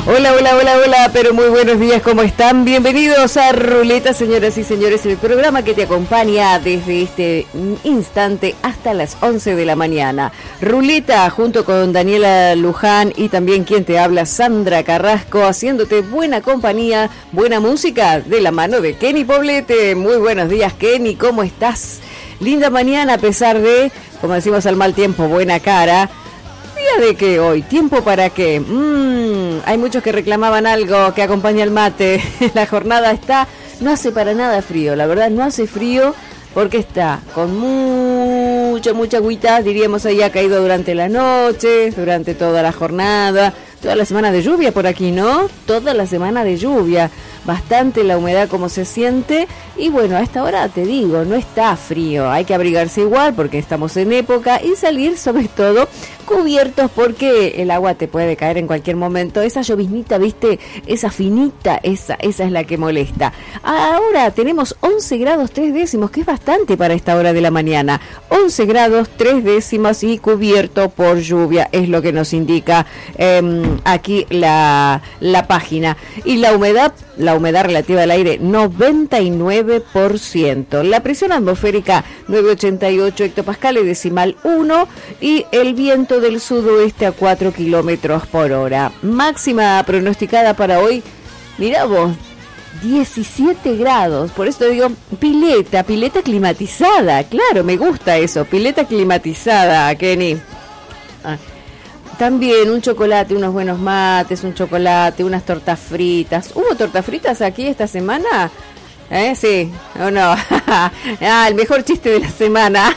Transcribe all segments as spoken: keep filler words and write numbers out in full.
Hola, hola, hola, hola, pero muy buenos días, ¿cómo están? Bienvenidos a Ruleta, señoras y señores, el programa que te acompaña desde este instante hasta las once de la mañana. Ruleta, junto con Daniela Luján y también quien te habla, Sandra Carrasco, haciéndote buena compañía, buena música, de la mano de Kenny Poblete. Muy buenos días, Kenny, ¿cómo estás? Linda mañana, a pesar de, como decimos al mal tiempo, buena cara. ¿Día de qué hoy? ¿Tiempo para qué? Mmm, hay muchos que reclamaban algo que acompaña el mate. La jornada está, no hace para nada frío, la verdad no hace frío porque está con mucha, mucha agüita, diríamos ahí, ha caído durante la noche, durante toda la jornada, toda la semana de lluvia por aquí, ¿no? Toda la semana de lluvia, bastante la humedad como se siente y bueno, a esta hora te digo, no está frío, hay que abrigarse igual porque estamos en época y salir sobre todo cubiertos porque el agua te puede caer en cualquier momento, esa lloviznita, viste, esa finita, esa, esa es la que molesta. Ahora tenemos once grados tres décimos, que es bastante para esta hora de la mañana, once grados tres décimos y cubierto por lluvia, es lo que nos indica eh, aquí la, la página. Y la humedad, la humedad relativa al aire, noventa y nueve por ciento. La presión atmosférica, nueve ochenta y ocho hectopascales, decimal uno, y el viento del sudoeste a cuatro kilómetros por hora. Máxima pronosticada para hoy, mirá vos, diecisiete grados, por eso digo pileta, pileta climatizada, claro, me gusta eso, pileta climatizada, Kenny. Ah. También un chocolate, unos buenos mates, un chocolate, unas tortas fritas. ¿Hubo tortas fritas aquí esta semana? ¿Eh? Sí, o no. Ah, el mejor chiste de la semana.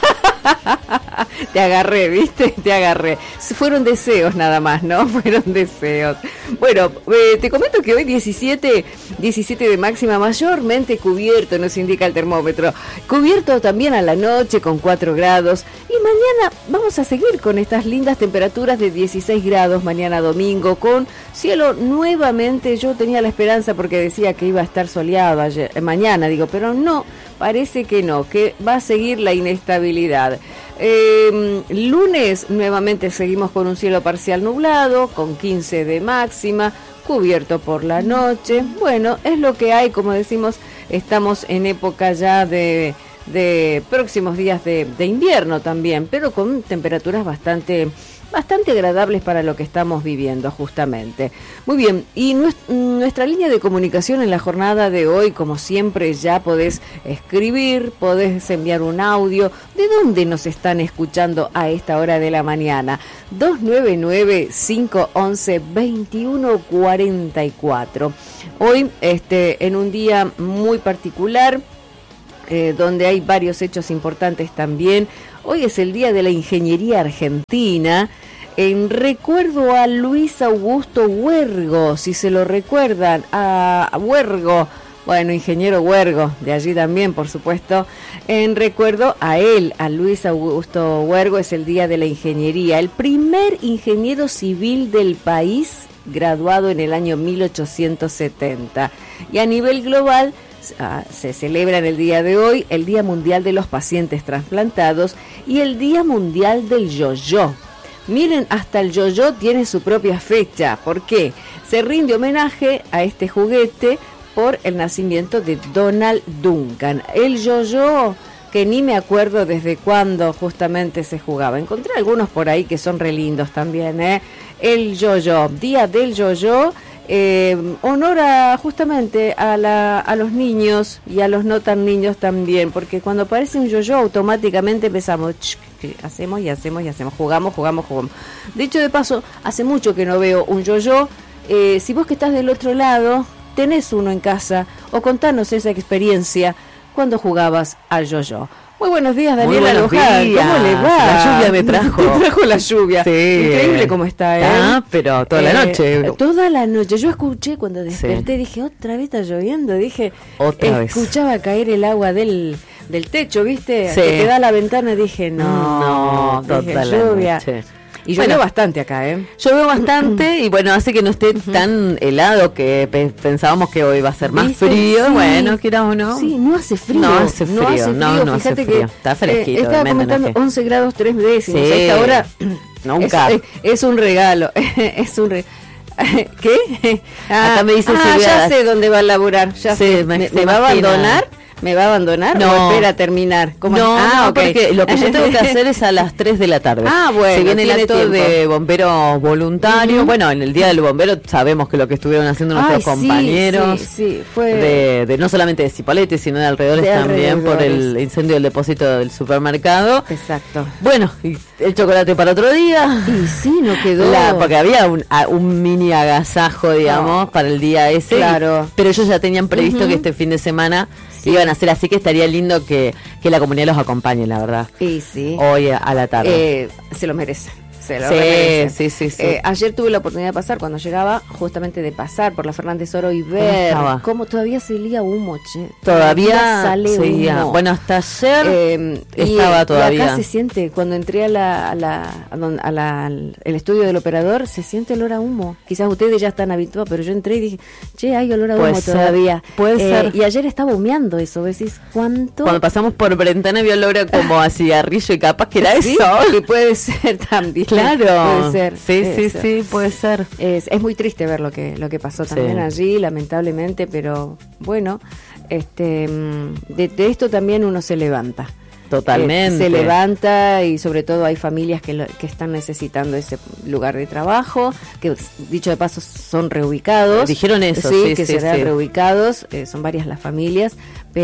Te agarré, ¿viste? Te agarré. Fueron deseos nada más, ¿no? Fueron deseos. Bueno, eh, te comento que hoy diecisiete, diecisiete de máxima, mayormente cubierto, nos indica el termómetro. Cubierto también a la noche con cuatro grados. Y mañana vamos a seguir con estas lindas temperaturas de dieciséis grados, mañana domingo, con cielo nuevamente. Yo tenía la esperanza porque decía que iba a estar soleado ayer, eh, mañana, digo, pero no. Parece que no, que va a seguir la inestabilidad. Eh, lunes nuevamente seguimos con un cielo parcial nublado, con quince de máxima, cubierto por la noche. Bueno, es lo que hay, como decimos, estamos en época ya de, de próximos días de, de invierno también, pero con temperaturas bastante... bastante agradables para lo que estamos viviendo justamente. Muy bien, y nuestra línea de comunicación en la jornada de hoy, como siempre, ya podés escribir, podés enviar un audio. ¿De dónde nos están escuchando a esta hora de la mañana? dos nueve nueve, cinco uno uno, dos uno cuatro cuatro. Hoy, este, en un día muy particular, eh, donde hay varios hechos importantes también. Hoy es el Día de la Ingeniería Argentina, en recuerdo a Luis Augusto Huergo, si se lo recuerdan, a Huergo, bueno, ingeniero Huergo, de allí también, por supuesto, en recuerdo a él, a Luis Augusto Huergo, es el Día de la Ingeniería, el primer ingeniero civil del país, graduado en el año mil ochocientos setenta, y a nivel global, se celebra en el día de hoy el Día Mundial de los Pacientes Trasplantados y el Día Mundial del Yo-Yo. Miren, hasta el yo-yo tiene su propia fecha. ¿Por qué? Se rinde homenaje a este juguete por el nacimiento de Donald Duncan. El yo-yo, que ni me acuerdo desde cuándo justamente se jugaba. Encontré algunos por ahí que son re lindos también, ¿eh? El yo-yo, Día del Yo-Yo. Eh, honora justamente a, la, a los niños y a los no tan niños también, porque cuando aparece un yo-yo automáticamente empezamos, hacemos y hacemos y hacemos, jugamos, jugamos, jugamos. Dicho de paso, hace mucho que no veo un yo-yo. Eh, si vos que estás del otro lado, tenés uno en casa, o contanos esa experiencia cuando jugabas al yo-yo. Muy buenos días, Daniela Luján. ¿Cómo le va? La lluvia me trajo. Me trajo la lluvia. Sí. Increíble cómo está, ¿eh? Ah, pero toda eh, la noche. Toda la noche. Yo escuché cuando desperté, sí. Dije, otra vez está lloviendo. Dije, otra escuchaba vez. caer el agua del, del techo, ¿viste? Sí. Que te da la ventana. Dije, no, no, toda dije, la lluvia. noche. Y llovió bueno, bastante acá, ¿eh? Llovió bastante y bueno, hace que no esté tan helado que pe- pensábamos que hoy va a ser más ¿Viste? frío. Sí. Bueno, quiera o no. Sí, no hace frío. No hace frío, no hace frío. no, no Fíjate hace frío. Que, está fresquito. Eh, estaba comentando no once grados tres décimos. Sí. A esta hora Nunca. Es, es un regalo. Es un regalo. ¿Qué? Ah, Acá me dice ah, Silvia. Ya sé dónde va a laburar. Ya sí, sé. Me, ¿Me, me me va a imagina. abandonar? ¿Me va a abandonar no. o espera a terminar? ¿Cómo no, es? Ah, no, okay. Porque lo que yo tengo que hacer es a las tres de la tarde. Ah, bueno, se viene el acto tiempo. de bomberos voluntarios. Uh-huh. Bueno, en el Día del Bombero sabemos que lo que estuvieron haciendo nuestros Ay, compañeros, sí, sí, sí, fue de, de no solamente de Cipolletti, sino de alrededores de también alrededores. por el incendio del depósito del supermercado. Exacto. Bueno, y el chocolate para otro día. Y sí, no quedó. La, porque había un, a, un mini agasajo, digamos, oh, para el día ese. Claro. Y, pero ellos ya tenían previsto uh-huh. que este fin de semana sí. iban a hacer, así que estaría lindo que, que la comunidad los acompañe, la verdad. Y sí. Hoy a, a la tarde. Eh, se lo merece. Se lo sí, merece. sí, sí, sí. Eh, ayer tuve la oportunidad de pasar, cuando llegaba, justamente de pasar por la Fernández Oro y ver cómo, cómo todavía salía humo, che. Todavía, todavía sale seguía. humo. Bueno, hasta ayer eh, estaba y, todavía. Y acá se siente, cuando entré a la, a la, a la, a la al el estudio del operador, se siente olor a humo. Quizás ustedes ya están habituados, pero yo entré y dije, che, hay olor a humo puede todavía. Ser, puede eh, ser. Y ayer estaba humeando eso, decís, ¿cuánto? Cuando pasamos por Brentana vi olor como a cigarrillo y capaz que era ¿Sí? eso. Que puede ser también. Claro. Puede ser. Sí, sí, eso. sí, puede ser. Es, es muy triste ver lo que lo que pasó también sí. allí, lamentablemente, pero bueno, este de, de esto también uno se levanta. Totalmente. Eh, se levanta y sobre todo hay familias que, lo, que están necesitando ese lugar de trabajo, que dicho de paso son reubicados. Dijeron eso, sí, sí, que sí, serán sí. reubicados, eh, son varias las familias,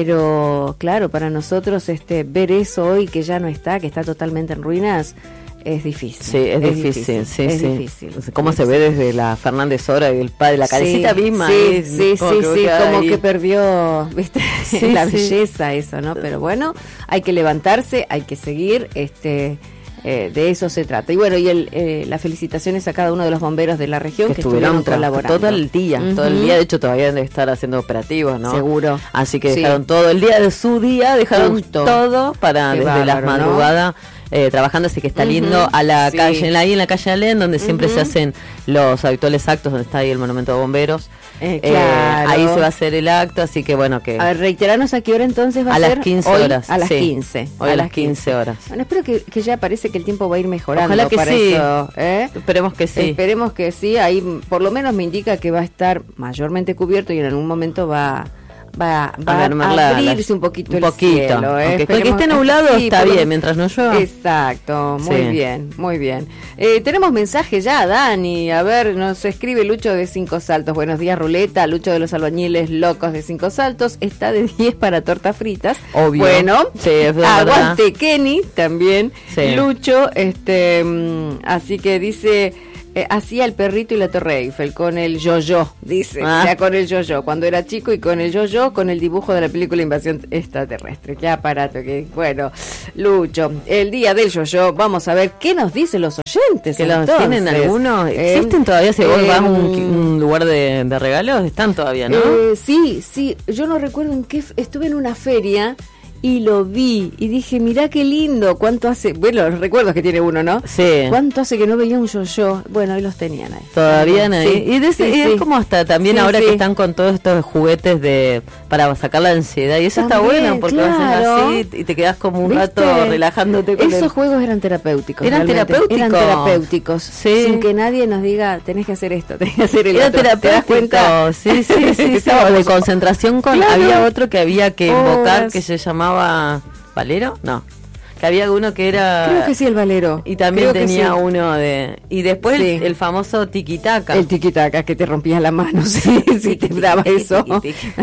pero claro, para nosotros este ver eso hoy que ya no está, que está totalmente en ruinas, es difícil. Sí, es, es difícil, difícil, sí, es sí. difícil. Cómo se ve desde la Fernández Ora y el padre, la carecita sí, misma. Sí, es, sí, como sí, que, sí, como ahí. que perdió, viste, sí, la sí. belleza eso, ¿no? Pero bueno, hay que levantarse, hay que seguir, este... Eh, de eso se trata. Y bueno, y el, eh, las felicitaciones a cada uno de los bomberos de la región que, que estuvieron, estuvieron colaborando. Todo el día, uh-huh. todo el día. De hecho, todavía deben estar haciendo operativos, ¿no? Seguro. Así que sí. dejaron todo el día de su día, dejaron Justo. todo para Qué desde bárbaro, la madrugada. ¿no? Eh, trabajando, así que está lindo uh-huh. a la sí. calle, ahí en la calle Alén, donde uh-huh. siempre se hacen los habituales actos, donde está ahí el monumento de bomberos. Eh, claro. eh, ahí se va a hacer el acto, así que bueno que... A ver, reiteranos a qué hora entonces va a, a ser. las quince hoy, horas. A las sí. quince. Hoy a, a las quince horas. Bueno, espero que, que ya parece que el tiempo va a ir mejorando. Ojalá que para sí. Eso, ¿eh? Esperemos que sí. Esperemos que sí. Ahí por lo menos me indica que va a estar mayormente cubierto y en algún momento va... Va, va a, a abrirse la, un poquito un el poquito, cielo. ¿eh? Okay. Porque esté nublado sí, está bien, lo... mientras no llueva. Exacto, muy sí. bien, muy bien. Eh, tenemos mensaje ya, Dani. A ver, nos escribe Lucho de Cinco Saltos. Buenos días, Ruleta. Lucho de los albañiles locos de Cinco Saltos. Está de diez para tortas fritas. Obvio. Bueno, sí, es aguante verdad. Kenny también. Sí. Lucho, este, así que dice... Eh, hacía el perrito y la Torre Eiffel con el yo-yo, dice, ah. ya con el yo-yo, cuando era chico y con el yo-yo, con el dibujo de la película Invasión Extraterrestre. Qué aparato, que bueno. Lucho, el día del yo-yo, vamos a ver qué nos dicen los oyentes. ¿Que los tienen algunos? Eh, ¿Existen todavía? Si vos eh, vas a un, un lugar de, de regalos, están todavía, ¿no? Eh, sí, sí, yo no recuerdo en qué, estuve en una feria... Y lo vi y dije, mirá qué lindo, cuánto hace, bueno, los recuerdos que tiene uno, ¿no? Sí. ¿Cuánto hace que no veía un yo-yo? Bueno, ahí los tenían ahí. Todavía ahí. Sí, y, de ese, sí, y sí. es como hasta también sí, ahora sí. que están con todos estos juguetes de para sacar la ansiedad. Y eso también, está bueno porque claro. vas así y te quedas como un ¿Viste? rato relajándote con Esos el... juegos eran terapéuticos. Eran realmente. terapéuticos. Eran terapéuticos. Sí. Sin que nadie nos diga, tenés que hacer esto, tenés que hacer el Era otro. terapéutico. ¿Te das cuenta? Sí, sí, sí. sí o de concentración con... Claro. Había otro que había que invocar Horas. que se llamaba... ¿Valero? No. Que había uno que era... Creo que sí, el Valero. Y también Creo tenía sí. uno de... Y después sí. el, el famoso tiquitaca. El tiquitaca, que te rompías la mano si, si te daba eso. No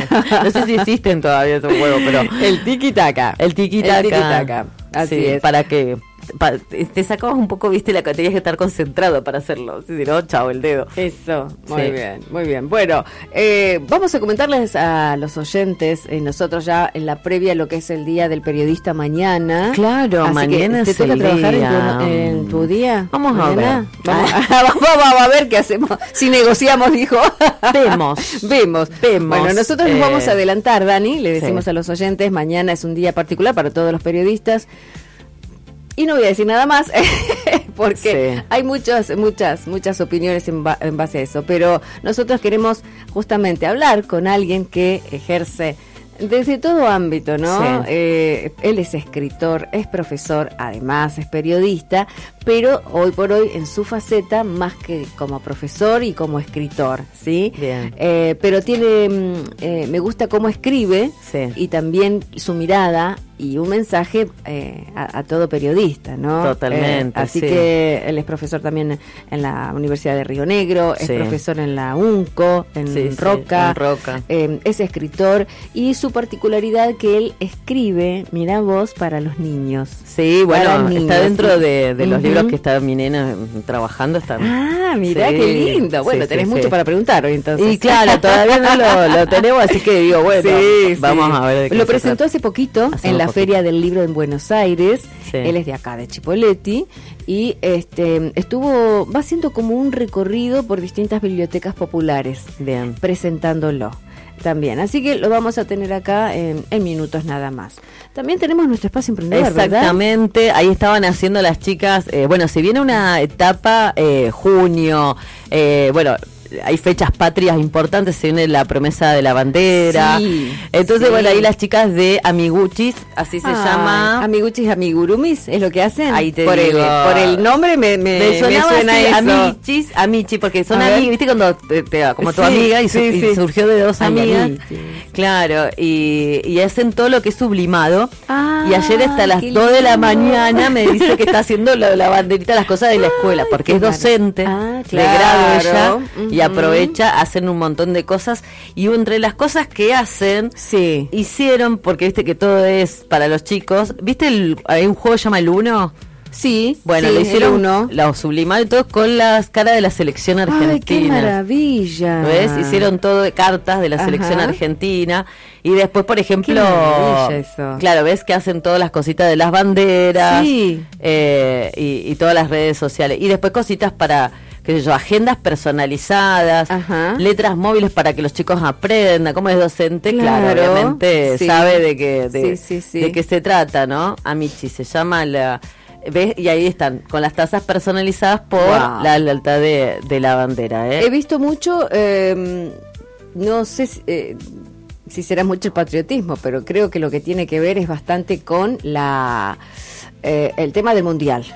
sé si existen todavía esos juegos, pero... El tiquitaca. El tiquitaca. El tiquitaca. Así sí, es. Para que... Pa, te sacabas un poco, viste, la que tenías que estar concentrado para hacerlo. Si no, chao, el dedo. Eso, muy sí. bien, muy bien. Bueno, eh, vamos a comentarles a los oyentes, eh, nosotros ya en la previa lo que es el Día del Periodista mañana. Claro, así mañana que, ¿te es toca el trabajar día. En, tu, en tu día? Vamos mañana. a ver. Vamos, vamos, vamos a ver qué hacemos. Si negociamos, dijo. Vemos. Vemos. Vemos. Bueno, nosotros eh, nos vamos a adelantar, Dani. Le decimos sí. a los oyentes, mañana es un día particular para todos los periodistas. Y no voy a decir nada más porque sí. hay muchas, muchas, muchas opiniones en, ba- en base a eso. Pero nosotros queremos justamente hablar con alguien que ejerce Desde todo ámbito, ¿no? Sí. Eh, él es escritor, es profesor, además es periodista, pero hoy por hoy en su faceta más que como profesor y como escritor, ¿sí? Bien. Eh, pero tiene, mm, eh, me gusta cómo escribe Sí. y también su mirada y un mensaje eh, a, a todo periodista, ¿no? Totalmente, Eh, así sí. que él es profesor también en la Universidad de Río Negro, es Sí. profesor en la UNCO, en Sí, sí, Roca, en Roca. eh, es escritor y su particularidad que él escribe, mira vos, para los niños. Sí, bueno, Para niños, está dentro sí. de, de los Ujú. libros que está mi nena trabajando. Está... Ah, mirá Sí, qué lindo. Bueno, sí, tenés sí, mucho sí. para preguntar hoy entonces. Y claro, todavía no lo, lo tenemos, así que digo, bueno, Sí, vamos sí. a ver de qué Lo se presentó trata. hace poquito Hace en un la poquito. Feria del Libro en Buenos Aires. Sí. Él es de acá, de Chipoleti, y este estuvo, va haciendo como un recorrido por distintas bibliotecas populares, Bien. presentándolo también. Así que lo vamos a tener acá en, en minutos nada más. También tenemos nuestro espacio emprendedor, ¿verdad? Exactamente, ahí estaban haciendo las chicas, eh, bueno, si viene una etapa, eh, junio, eh, bueno, hay fechas patrias importantes, se viene la promesa de la bandera, Sí, entonces sí. bueno, ahí las chicas de Amiguchis, así se Ay, llama. Amiguchis, amigurumis, es lo que hacen. Ahí te por digo. el por el nombre me, me, Me me sonaba suena así, eso. Amichis, Amichi, porque son A ver. amigas, viste cuando te, te- como tu Sí, amiga y, su- sí, y sí. surgió de dos Ay, amigas. Amichis. Claro, y, y hacen todo lo que es sublimado. Ah, y ayer hasta las qué dos de la lindo. mañana me dice que está haciendo la, la banderita, las cosas de la escuela, Ay, porque qué es docente mar- Ah, de grado ella, claro. y Ujú. aprovecha, hacen un montón de cosas. Y entre las cosas que hacen, Sí. hicieron, porque viste que todo es para los chicos, ¿viste? El, hay un juego que se llama El Uno. Sí, Bueno, sí, le hicieron el uno. lo sublimaron y todo con las caras de la selección Ay, qué argentina. maravilla. ¿Ves? Hicieron todo de cartas de la Ajá. selección argentina. Y después, por ejemplo, maravilla eso. claro, ves que hacen todas las cositas de las banderas, Sí. eh, y, y todas las redes sociales. Y después cositas para, qué sé yo, agendas personalizadas, Ajá. letras móviles para que los chicos aprendan. Como es docente, claro, Claro, obviamente sí. sabe de qué de, Sí, sí, sí. de qué se trata, ¿no? Amichi se llama la... ¿Ves? Y ahí están, con las tazas personalizadas por Wow. la lealtad de, de la bandera, ¿eh? He visto mucho, eh, no sé si, eh, si será mucho el patriotismo, pero creo que lo que tiene que ver es bastante con la eh, el tema del mundial.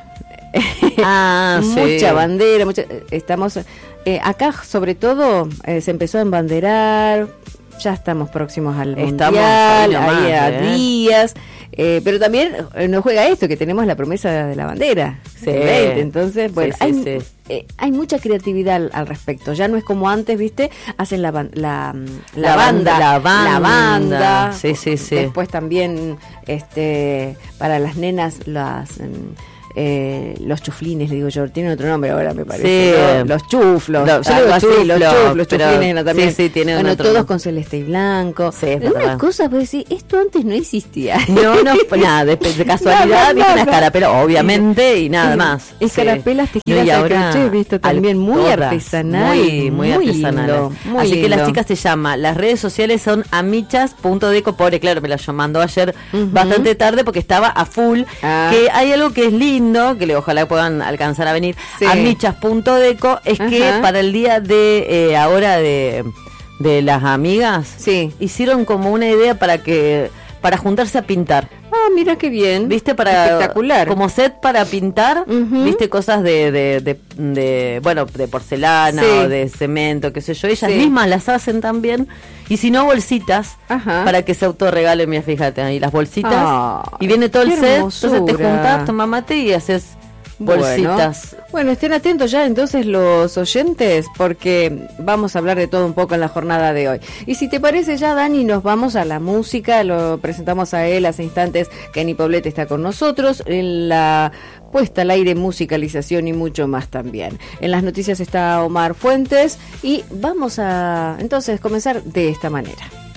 Ah, sí. Mucha bandera, mucha, eh, estamos eh, acá sobre todo eh, se empezó a embanderar, ya estamos próximos al Estamos mundial, ahí nomás, ahí a ¿eh? días, eh, pero también eh, nos juega esto que tenemos la promesa de la bandera, Sí. el veinte, entonces bueno, Sí, sí, hay, sí. eh, hay mucha creatividad al, al respecto, ya no es como antes, viste, hacen la ban- la, la La banda, banda, la banda. la banda, Sí, sí, sí. después también este para las nenas las em, eh, los chuflines, le digo yo, tienen otro nombre ahora me parece, Sí. ¿no? Los chuflos, No, yo algo digo así, chuflo, los chuflos, pero chuflines no, también. sí, sí, tienen bueno, otro todos nombre. con celeste y blanco. Sí, es Unas verdad. cosas, pues sí, esto antes no existía. No, no, nada, de, de casualidad, Nada, viste una nada. escarapela, obviamente, y nada Sí. más. Escarapelas, Sí. tejidas No, y al ahora crochet, visto, también al- muy todas, artesanal, Muy, muy, muy artesanales. lindo, muy Así que las lindo. chicas se llama, las redes sociales son amichas punto deco, pobre, claro, me la mandó ayer Ujú. bastante tarde porque estaba a full, Ah. que hay algo que es lindo, que le, ojalá puedan alcanzar a venir, Sí. amichas punto deco, es que Ajá. para el día de eh, ahora de, de las amigas, Sí. hicieron como una idea para que, para juntarse a pintar. Ah, mira qué bien. ¿Viste? Para, espectacular. como set para pintar, Ujú. ¿viste? Cosas de, de, de, de, bueno, de porcelana Sí. o de cemento, qué sé yo. Ellas Sí. mismas las hacen también. Y si no, bolsitas, Ajá. para que se autorregalen, mira, fíjate, ahí las bolsitas. Ay, y viene todo el qué set, entonces te hermosura. juntás, toma mate y haces bolsitas. Bueno, bueno, estén atentos ya entonces los oyentes, porque vamos a hablar de todo un poco en la jornada de hoy. Y si te parece ya, Dani, nos vamos a la música, lo presentamos a él hace instantes, Kenny Poblete está con nosotros, en la puesta al aire, musicalización y mucho más también. En las noticias está Omar Fuentes y vamos a entonces comenzar de esta manera.